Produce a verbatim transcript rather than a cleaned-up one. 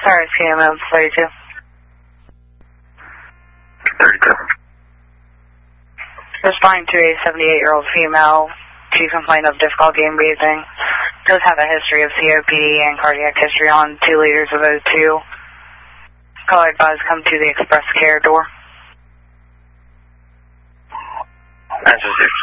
Paris K M M thirty-two. thirty-two. Responding to a seventy-eight-year-old female. She complained of difficult game breathing. Does have a history of C O P D and cardiac history on two liters of O two. Caller advised come to the express care door. Answer six.